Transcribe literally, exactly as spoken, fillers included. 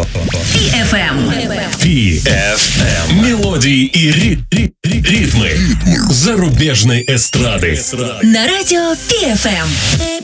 пи эф эм. пи эф эм. Мелодии и ри- ри- ри- ритмы зарубежной эстрады. На радио пи эф эм.